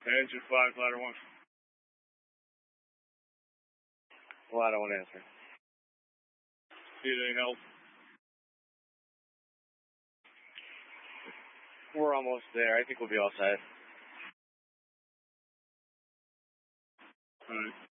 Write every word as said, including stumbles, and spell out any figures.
Engine five, ladder one. Ladder one answer. Need any help? We're almost there. I think we'll be all set. All right.